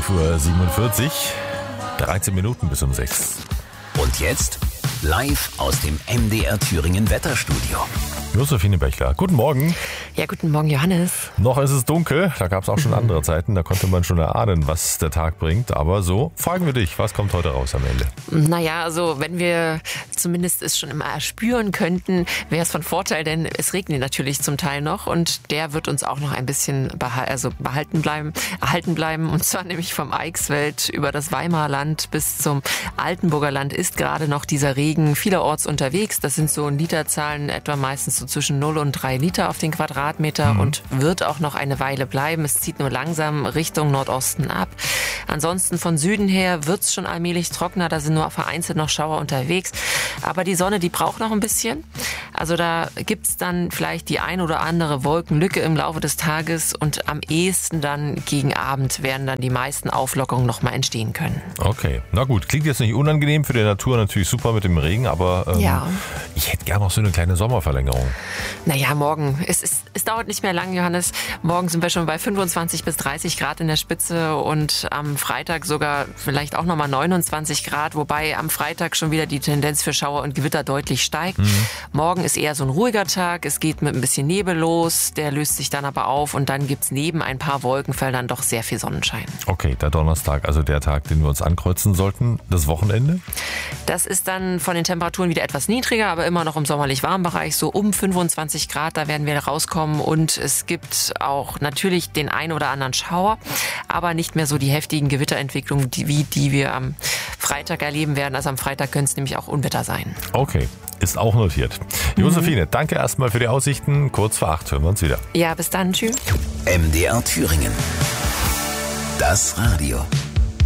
5:47 Uhr, 13 Minuten bis um 6. Und jetzt live aus dem MDR Thüringen Wetterstudio. Josephine Bechler, guten Morgen. Ja, guten Morgen, Johannes. Noch ist es dunkel, da gab es auch schon andere Zeiten, da konnte man schon erahnen, was der Tag bringt. Aber so, fragen wir dich, was kommt heute raus am Ende? Naja, also wenn wir zumindest es schon immer erspüren könnten, wäre es von Vorteil, denn es regnet natürlich zum Teil noch und der wird uns auch noch ein bisschen erhalten bleiben. Und zwar nämlich vom Eichsfeld über das Weimarland bis zum Altenburger Land ist gerade noch dieser Regen vielerorts unterwegs. Das sind so Literzahlen etwa meistens so zwischen 0 und 3 Liter auf den Quadratmeter und wird auch noch eine Weile bleiben. Es zieht nur langsam Richtung Nordosten ab. Ansonsten von Süden her wird es schon allmählich trockener. Da sind nur vereinzelt noch Schauer unterwegs. Aber die Sonne, die braucht noch ein bisschen. Also da gibt's dann vielleicht die ein oder andere Wolkenlücke im Laufe des Tages und am ehesten dann gegen Abend werden dann die meisten Auflockerungen noch mal entstehen können. Okay, na gut, klingt jetzt nicht unangenehm, für die Natur natürlich super mit dem Regen, aber ich hätte gerne noch so eine kleine Sommerverlängerung. Naja, morgen. Es dauert nicht mehr lang, Johannes. Morgen sind wir schon bei 25 bis 30 Grad in der Spitze und am Freitag sogar vielleicht auch nochmal 29 Grad, wobei am Freitag schon wieder die Tendenz für Schauer und Gewitter deutlich steigt. Morgen ist eher so ein ruhiger Tag. Es geht mit ein bisschen Nebel los, der löst sich dann aber auf und dann gibt's neben ein paar Wolkenfeldern doch sehr viel Sonnenschein. Okay, der Donnerstag, also der Tag, den wir uns ankreuzen sollten. Das Wochenende? Das ist dann von den Temperaturen wieder etwas niedriger, aber immer noch im sommerlich warmen Bereich, so um 25 Grad, da werden wir rauskommen und es gibt auch natürlich den ein oder anderen Schauer, aber nicht mehr so die heftigen Gewitterentwicklungen, die wir am Freitag erleben werden. Also am Freitag können es nämlich auch Unwetter sein. Okay, ist auch notiert. Josephine, danke erstmal für die Aussichten. Kurz vor 8 hören wir uns wieder. Ja, bis dann. Tschüss. MDR Thüringen. Das Radio.